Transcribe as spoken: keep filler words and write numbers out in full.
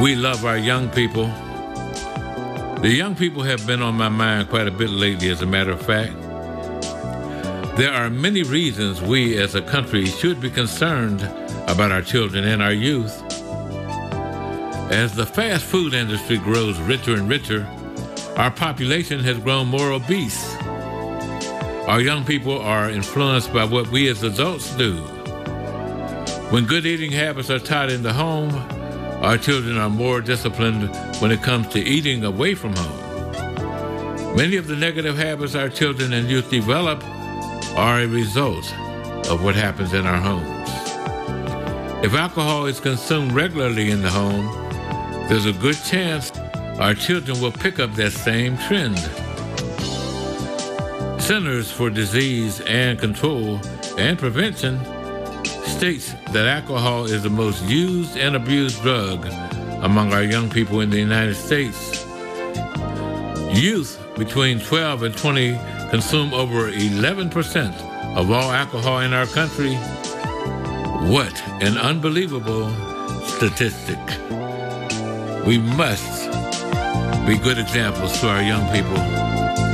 We love our young people. The young people have been on my mind quite a bit lately, as a matter of fact. There are many reasons we as a country should be concerned about our children and our youth. As the fast food industry grows richer and richer, our population has grown more obese. Our young people are influenced by what we as adults do. When good eating habits are taught in the home, our children are more disciplined when it comes to eating away from home. Many of the negative habits our children and youth develop are a result of what happens in our homes. If alcohol is consumed regularly in the home, there's a good chance our children will pick up that same trend. Centers for Disease and Control and Prevention states that alcohol is the most used and abused drug among our young people in the United States. Youth between twelve and twenty consume over eleven percent of all alcohol in our country. What an unbelievable statistic. We must be good examples to our young people.